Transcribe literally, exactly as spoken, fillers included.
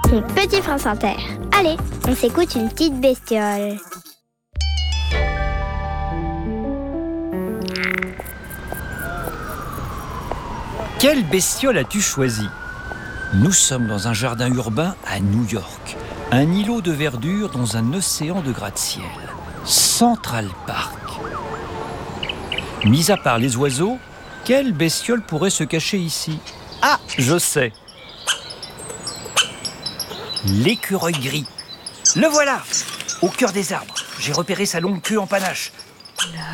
Mon petit France Inter. Allez, on s'écoute une petite bestiole. Quelle bestiole as-tu choisi ? Nous sommes dans un jardin urbain à New York. Un îlot de verdure dans un océan de gratte-ciel. Central Park. Mis à part les oiseaux, quelle bestiole pourrait se cacher ici ? Ah, je sais. L'écureuil gris. Le voilà, au cœur des arbres. J'ai repéré sa longue queue en panache.